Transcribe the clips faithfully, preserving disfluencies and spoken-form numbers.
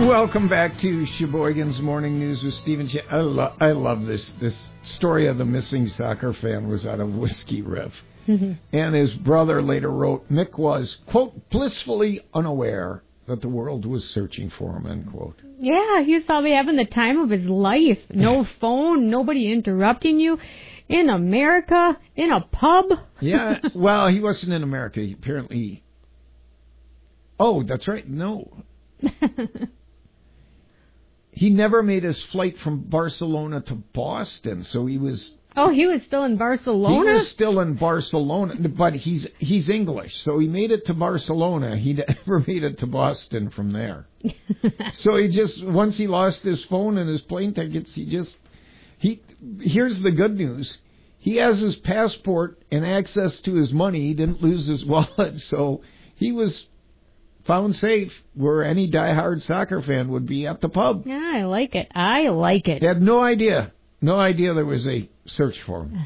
Welcome back to Sheboygan's Morning News with Stephen Ch- I, lo- I love this. This story of the missing soccer fan was out of Whiskey Riff. And his brother later wrote, Mick was, quote, blissfully unaware that the world was searching for him, end quote. Yeah, he was probably having the time of his life. No phone, nobody interrupting you. In America, in a pub. Yeah, well, he wasn't in America. He apparently... Oh, that's right. No. He never made his flight from Barcelona to Boston, so he was... Oh, he was still in Barcelona? He was still in Barcelona, but he's he's English, so he made it to Barcelona. He never made it to Boston from there. So he just, once he lost his phone and his plane tickets, he just... he. Here's the good news. He has his passport and access to his money. He didn't lose his wallet, so he was found safe where any diehard soccer fan would be at the pub. Yeah, I like it. I like it. He had no idea. No idea there was a search for him.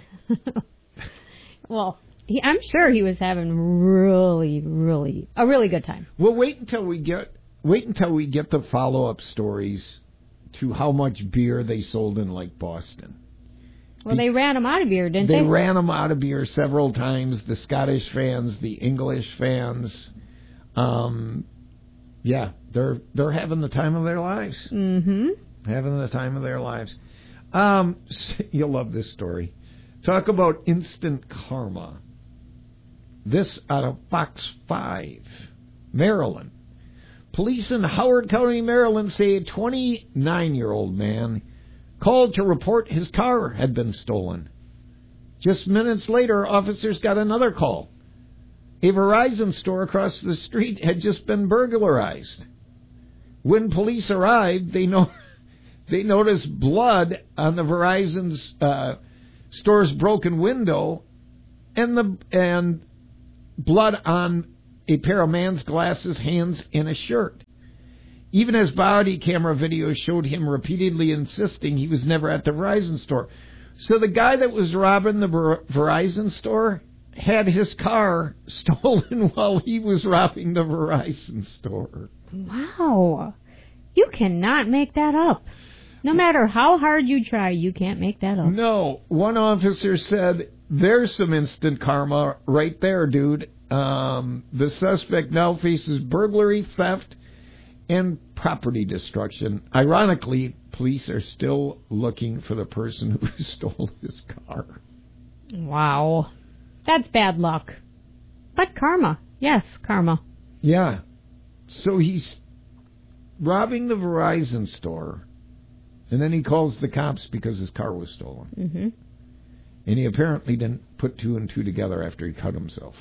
Well, he, I'm sure he was having really, really, a really good time. Well, wait until we get wait until we get the follow-up stories to how much beer they sold in Lake Boston. Well, they ran him out of beer, didn't they? They ran him out of beer several times. The Scottish fans, the English fans, um, yeah, they're they're having the time of their lives. Mm-hmm. Having the time of their lives. Um, you'll love this story. Talk about instant karma. This out of Fox five, Maryland. Police in Howard County, Maryland say a twenty-nine-year-old man called to report his car had been stolen. Just minutes later, officers got another call. A Verizon store across the street had just been burglarized. When police arrived, they know... They noticed blood on the Verizon's uh, store's broken window, and the and blood on a pair of man's glasses, hands, and a shirt. Even as body camera video showed him repeatedly insisting he was never at the Verizon store. So the guy that was robbing the Ver- Verizon store had his car stolen while he was robbing the Verizon store. Wow. You cannot make that up. No matter how hard you try, you can't make that up. No. One officer said, there's some instant karma right there, dude. Um, the suspect now faces burglary, theft, and property destruction. Ironically, police are still looking for the person who stole his car. Wow. That's bad luck. But karma. Yes, karma. Yeah. So he's robbing the Verizon store. And then he calls the cops because his car was stolen. Mm-hmm. And he apparently didn't put two and two together after he cut himself.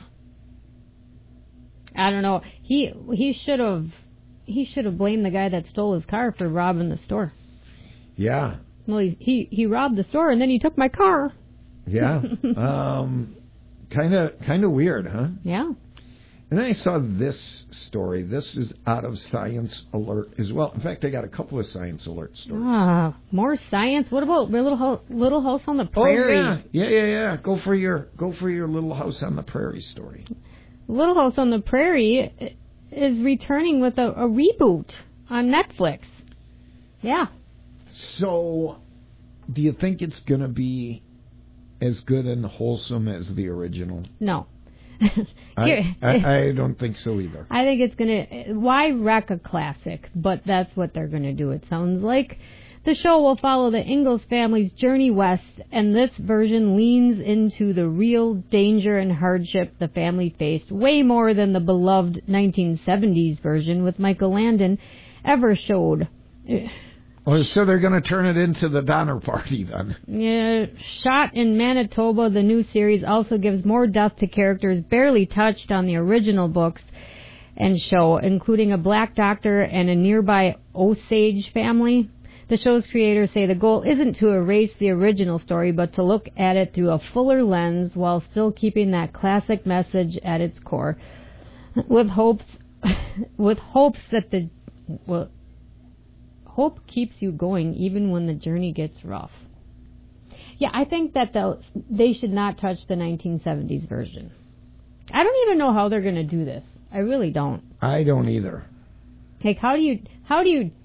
I don't know. He he should have he should have blamed the guy that stole his car for robbing the store. Yeah. Well, he he, he robbed the store and then he took my car. Yeah. um, kind of kind of weird, huh? Yeah. And then I saw this story. This is out of Science Alert as well. In fact, I got a couple of Science Alert stories. Ah, more science. What about Little Ho- Little House on the Prairie? Oh yeah, yeah, yeah, yeah. Go for your go for your Little House on the Prairie story. Little House on the Prairie is returning with a, a reboot on Netflix. Yeah. So, do you think it's going to be as good and wholesome as the original? No. I, I, I don't think so either. I think it's going to... Why wreck a classic? But that's what they're going to do, it sounds like. The show will follow the Ingalls family's journey west, and this version leans into the real danger and hardship the family faced way more than the beloved nineteen seventies version with Michael Landon ever showed. Oh, so they're going to turn it into the Donner Party then. Yeah, shot in Manitoba, the new series also gives more depth to characters barely touched on the original books and show, including a black doctor and a nearby Osage family. The show's creators say the goal isn't to erase the original story, but to look at it through a fuller lens while still keeping that classic message at its core. With hopes, with hopes that the... well, hope keeps you going even when the journey gets rough. Yeah, I think that the, they should not touch the nineteen seventies version. I don't even know how they're going to do this. I really don't. I don't either. Like, how do you how do you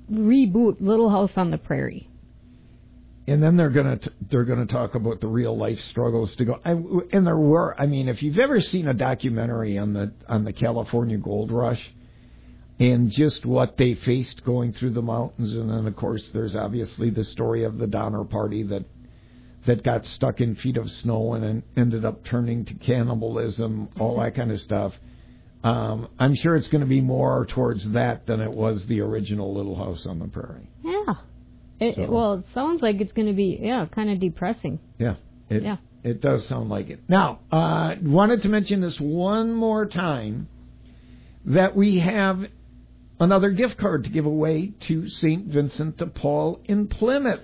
reboot Little House on the Prairie. And then they're gonna t- they're gonna talk about the real life struggles to go. I, and there were, I mean, if you've ever seen a documentary on the on the California Gold Rush, and just what they faced going through the mountains, and then of course there's obviously the story of the Donner Party that that got stuck in feet of snow and then ended up turning to cannibalism, all that kind of stuff. Um, I'm sure it's going to be more towards that than it was the original Little House on the Prairie. Yeah. It, So- well, it sounds like it's going to be, yeah, kind of depressing. Yeah, it, Yeah. it does sound like it. Now, uh, wanted to mention this one more time, that we have another gift card to give away to Saint Vincent de Paul in Plymouth.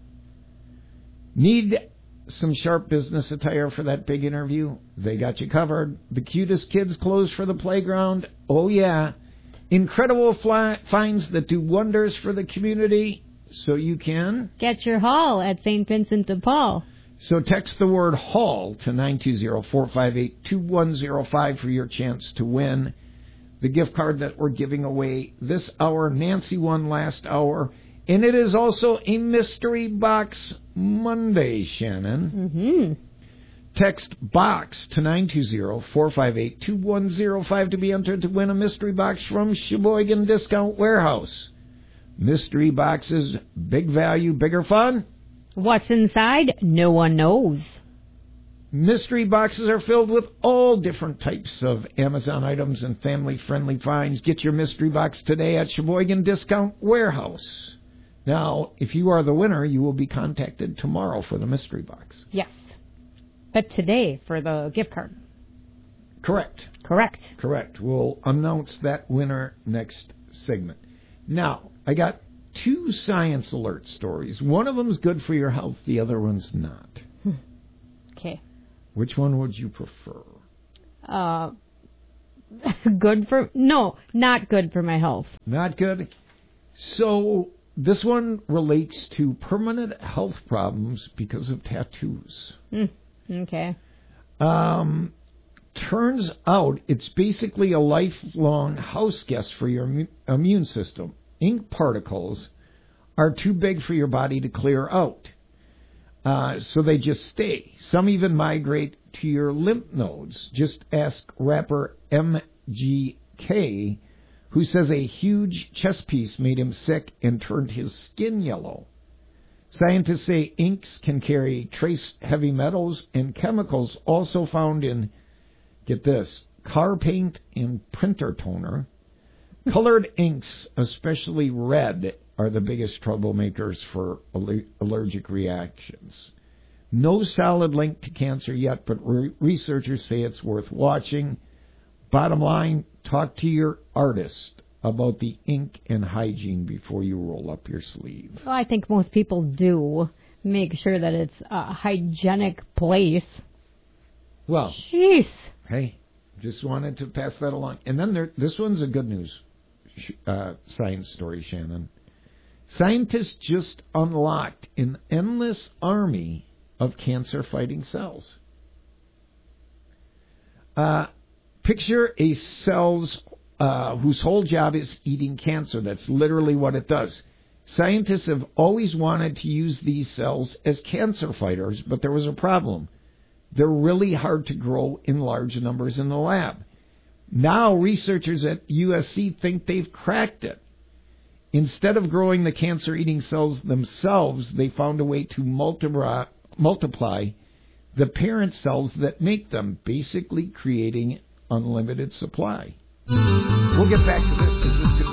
Need some sharp business attire for that big interview? They got you covered. The cutest kids' clothes for the playground? Oh, yeah. Incredible fly- finds that do wonders for the community. So you can. Get your haul at Saint Vincent de Paul. So text the word HAUL to nine two zero, four five eight, two one zero five for your chance to win the gift card that we're giving away this hour. Nancy won last hour. And it is also a Mystery Box Monday, Shannon. Mm-hmm. Text BOX to nine two zero, four five eight, two one zero five to be entered to win a mystery box from Sheboygan Discount Warehouse. Mystery boxes, big value, bigger fun. What's inside? No one knows. Mystery boxes are filled with all different types of Amazon items and family-friendly finds. Get your mystery box today at Sheboygan Discount Warehouse. Now, if you are the winner, you will be contacted tomorrow for the mystery box. Yes. But today for the gift card. Correct. Correct. Correct. We'll announce that winner next segment. Now, I got two science alert stories. One of them's good for your health. The other one's not. Okay. Which one would you prefer? Uh, good for, no, not good for my health. Not good? So, this one relates to permanent health problems because of tattoos. Hmm. Okay. Um, turns out it's basically a lifelong house guest for your immu- immune system. Ink particles are too big for your body to clear out. Uh, so they just stay. Some even migrate to your lymph nodes. Just ask rapper M G K, who says a huge chess piece made him sick and turned his skin yellow. Scientists say inks can carry trace heavy metals and chemicals also found in, get this, car paint and printer toner. Colored inks, especially red, are the biggest troublemakers for aller- allergic reactions. No solid link to cancer yet, but re- researchers say it's worth watching. Bottom line, talk to your artist about the ink and hygiene before you roll up your sleeve. Well, I think most people do make sure that it's a hygienic place. Well, Jeez. hey, just wanted to pass that along. And then there, this one's a good news uh, science story, Shannon. Scientists just unlocked an endless army of cancer-fighting cells. Uh, picture a cell's uh, whose whole job is eating cancer. That's literally what it does. Scientists have always wanted to use these cells as cancer fighters, but there was a problem. They're really hard to grow in large numbers in the lab. Now researchers at U S C think they've cracked it. Instead of growing the cancer-eating cells themselves, they found a way to multiply, multiply the parent cells that make them, basically creating unlimited supply. We'll get back to this because this could be